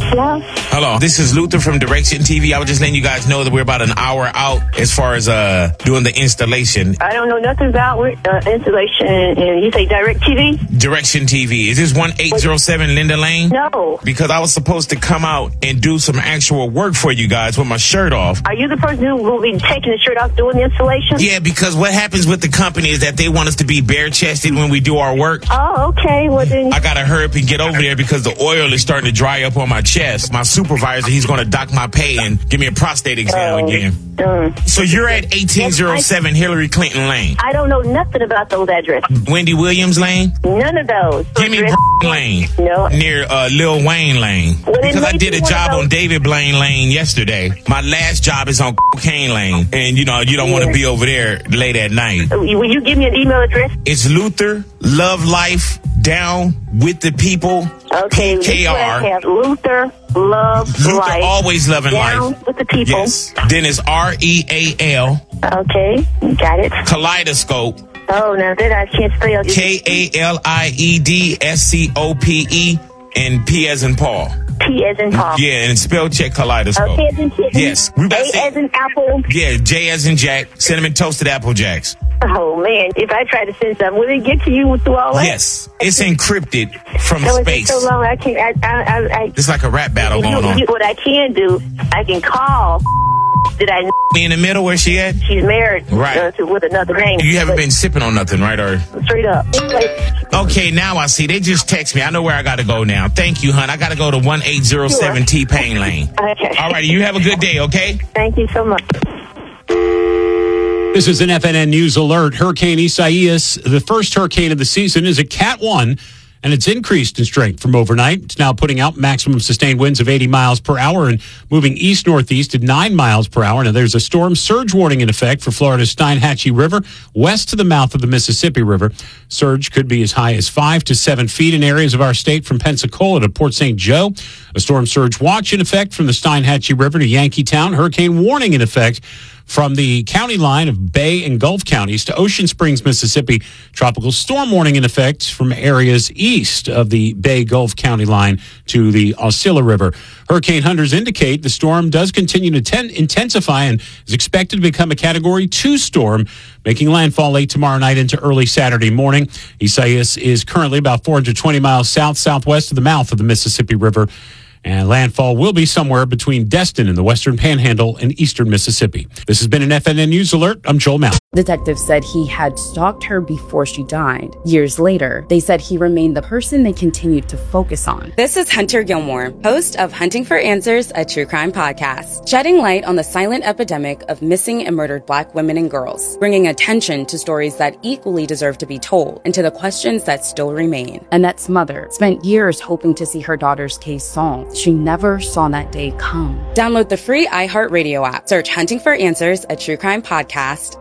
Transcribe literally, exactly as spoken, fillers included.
Hello? Hello. This is Luther from Direction T V. I was just letting you guys know that we're about an hour out as far as uh doing the installation. I don't know nothing about uh, installation. And you say Direct T V? Direction T V. Is this one eight zero seven Linda Lane? No. Because I was supposed to come out and do some actual work for you guys with my shirt off. Are you the person who will be taking the shirt off doing the installation? Yeah, because what happens with the company is that they want us to be bare-chested when we do our work. Oh, okay. Well, then... I got to hurry up and get over there because the oil is starting to dry up on my chest. My supervisor, he's going to dock my pay and give me a prostate exam Oh, again. Uh, So you're at eighteen oh seven Hillary Clinton Lane. I don't know nothing about those addresses. Wendy Williams Lane? None of those. Jimmy Address- Lane. No. Near uh, Lil Wayne Lane. Well, then Because I maybe did a one of job those- on David Blaine Lane yesterday. My last job is on Cocaine Lane. And, you know, you don't want to be over there late at night. Will you give me an email address? It's Luther, Love Life, Down with the People, Okay. P K R. I have Luther, Love, Luther, Life. always loving Down life. with the people. Yes. Then it's R E A L, Okay. Got it. Kaleidoscope, Oh, now that I can't spell. K A L I E D S C O P E, and P as in Paul. P as in Paul. Yeah, and spell check Kaleidoscope. Oh, P as in chicken. Yes. We got A to- as in apple. Yeah, J as in Jack, cinnamon toasted Apple Jacks. Oh, man. If I try to send something, will it get to you through all that? Yes, it's encrypted from So it's space. so long, I can't. I, I, I, I, It's like a rap battle you know, going on. you- what I can do, I can call. Did I know Me in the middle, where she at? she's married Right. uh, to, with another name? You haven't But been sipping on nothing, right? Or straight up. Like, okay, now I see. They just text me. I know where I got to go now. Thank you, hon. I got to go to one eight zero seven T Pain Lane. okay. All righty, you have a good day, okay? Thank you so much. This is an F N N News alert. Hurricane Isaias, the first hurricane of the season, is a Cat one, and it's increased in strength from overnight. It's now putting out maximum sustained winds of eighty miles per hour and moving east-northeast at nine miles per hour. Now, there's a storm surge warning in effect for Florida's Steinhatchee River, west to the mouth of the Mississippi River. Surge could be as high as five to seven feet in areas of our state from Pensacola to Port Saint Joe. A storm surge watch in effect from the Steinhatchee River to Yankeetown. Hurricane warning in effect from the county line of Bay and Gulf counties to Ocean Springs, Mississippi. Tropical storm warning in effect from areas east of the Bay Gulf county line to the Osceola River. Hurricane hunters indicate the storm does continue to ten- intensify and is expected to become a Category two storm, making landfall late tomorrow night into early Saturday morning. Isaias is currently about four hundred twenty miles south-southwest of the mouth of the Mississippi River. And landfall will be somewhere between Destin and the Western Panhandle and Eastern Mississippi. This has been an F N N News Alert. I'm Joel Mount. Detectives said he had stalked her before she died. Years later, they said he remained the person they continued to focus on. This is Hunter Gilmore, host of Hunting for Answers, a true crime podcast, shedding light on the silent epidemic of missing and murdered Black women and girls, bringing attention to stories that equally deserve to be told and to the questions that still remain. Annette's mother spent years hoping to see her daughter's case solved. She never saw that day come. Download the free iHeartRadio app. Search Hunting for Answers, a true crime podcast,